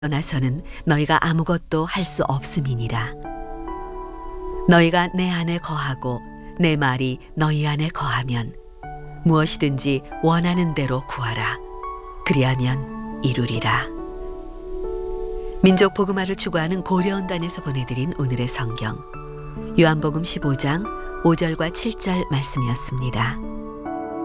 떠나서는 너희가 아무것도 할 수 없음이니라. 너희가 내 안에 거하고 내 말이 너희 안에 거하면 무엇이든지 원하는 대로 구하라. 그리하면 이루리라. 민족 복음화를 추구하는 고려원단에서 보내드린 오늘의 성경 요한복음 15장 5절과 7절 말씀이었습니다.